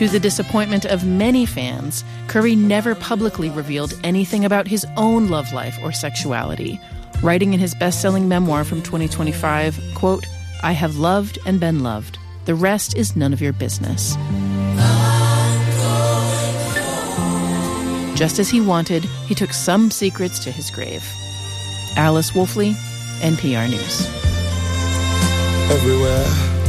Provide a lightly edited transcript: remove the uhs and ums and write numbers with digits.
To the disappointment of many fans, Curry never publicly revealed anything about his own love life or sexuality, writing in his best-selling memoir from 2025, quote, "I have loved and been loved. The rest is none of your business." Just as he wanted, he took some secrets to his grave. Alice Wolfley, NPR News. Everywhere